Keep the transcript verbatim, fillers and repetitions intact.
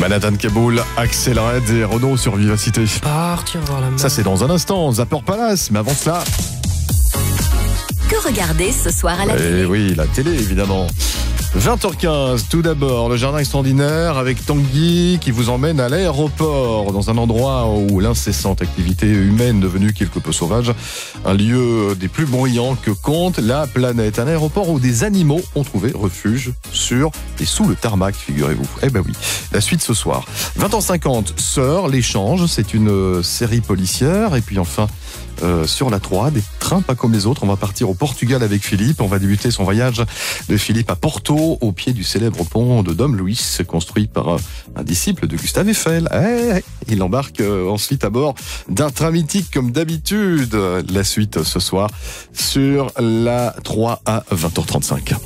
Manhattan Kaboul, Axel Red et Renaud sur Vivacité. Partir voir la mer. Ça c'est dans un instant, Zapper Palace, mais avant cela... Que regarder ce soir à la Eh télé? oui, la télé évidemment. vingt heures quinze, tout d'abord, le jardin extraordinaire avec Tanguy qui vous emmène à l'aéroport, dans un endroit où l'incessante activité humaine devenue quelque peu sauvage, un lieu des plus bruyants que compte la planète. Un aéroport où des animaux ont trouvé refuge sur et sous le tarmac, figurez-vous. Eh ben oui, la suite ce soir. vingt heures cinquante, Sœur, l'échange, c'est une série policière. Et puis enfin, euh, sur la trois, des trains pas comme les autres. On va partir au Portugal avec Philippe. On va débuter son voyage de Philippe à Porto, au pied du célèbre pont de Dom Luis, construit par un disciple de Gustave Eiffel. Eh, eh, il embarque ensuite à bord d'un train mythique comme d'habitude. La suite ce soir sur la trois à vingt heures trente-cinq.